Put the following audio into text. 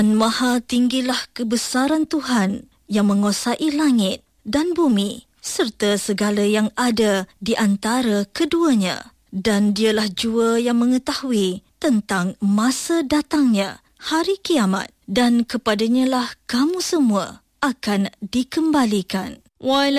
Maha tinggilah kebesaran Tuhan yang menguasai langit dan bumi serta segala yang ada di antara keduanya. Dan dialah jua yang mengetahui tentang masa datangnya hari kiamat, dan kepadanyalah kamu semua akan dikembalikan.